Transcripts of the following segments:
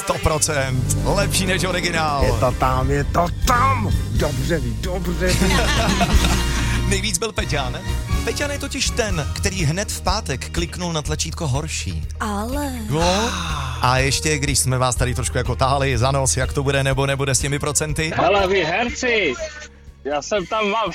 100%. Lepší než originál. Je to tam. Dobře. Nejvíc byl Peťan. Peťan je totiž ten, který hned v pátek kliknul na tlačítko horší. Ale... Jo? A ještě, když jsme vás tady trošku jako tahali za nos, jak to bude nebo nebude s těmi procenty. Hele vy herci, já jsem tam mám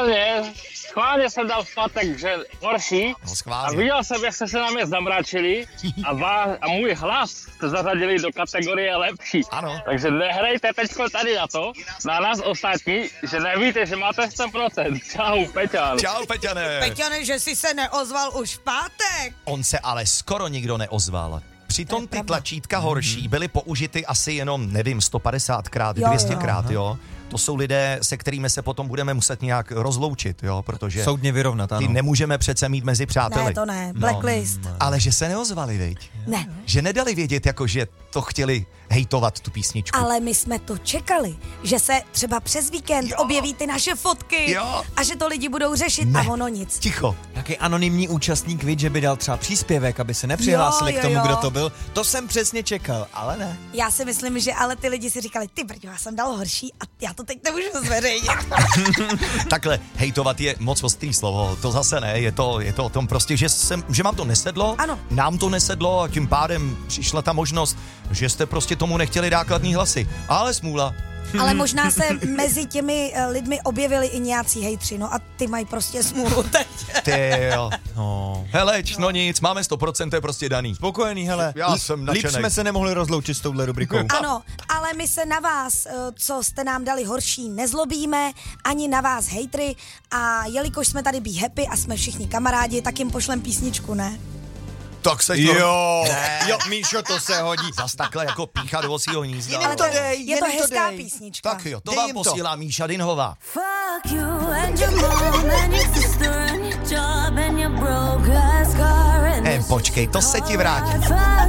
schválně jsem dal v pátek, že horší. No, A schválně. viděl jsem, jak jste se na mě zamračili a můj hlas jste zařadili do kategorie lepší. Ano. Takže nehrajte teďko tady na to, na nás ostatní, že nevíte, že máte 100%. Čau, Peťan. Čau, Peťane. Peťane, že jsi se neozval už v pátek. On se ale skoro nikdo neozval. Přitom ty tlačítka horší byly použity asi jenom, nevím, 150krát, 200krát, jo. To jsou lidé, se kterými se potom budeme muset nějak rozloučit, jo, protože Soudně vyrovnat, ano. ty nemůžeme přece mít mezi přáteli. Ne, to ne. Blacklist. Ale že se neozvali, viď? Ne. Že nedali vědět, jako že to chtěli hejtovat tu písničku. Ale my jsme to čekali, že se třeba přes víkend objeví ty naše fotky Jo. a že to lidi budou řešit Ne. a ono nic. Ticho. Jaký anonymní účastník, vid, že by dal třeba příspěvek, aby se nepřihlásili Jo, k tomu, jo. kdo to byl. To jsem přesně čekal, ale ne. Já si myslím, že ale ty lidi si říkali, ty brďo, já jsem dal horší a já to teď nemůžu zveřejnit. Takhle, hejtovat je moc ostrý slovo, to zase ne, je to o tom prostě, že vám to nesedlo, Ano. nám to nesedlo a tím pádem přišla ta možnost, že jste prostě tomu nechtěli dát kladný hlasy, ale smůla. Ale možná se mezi těmi lidmi objevili i nějací hejtři, no a ty mají prostě smůlu teď. Ty jo. No. Heleč, no nic, máme 100%, to je prostě daný. Spokojený, hele. Já jsem Líp nadšenej. jsme se nemohli rozloučit s touhle rubrikou. Ano, ale my se na vás, co jste nám dali horší, nezlobíme, ani na vás hejtry a jelikož jsme tady Be Happy a jsme všichni kamarádi, tak jim pošlem písničku, ne? Tak se Jo, Míšo, to se hodí. Zas takhle jako pícha do vosího hnízda. Ale to dej, je to jenom to hezká dej. písnička. Tak jo, to Dej vám jim to. posílá Míša Dinhová. Fuck you and your mom and your sister and your job and your broke ass car and Počkej, to se ti vrátí. fuck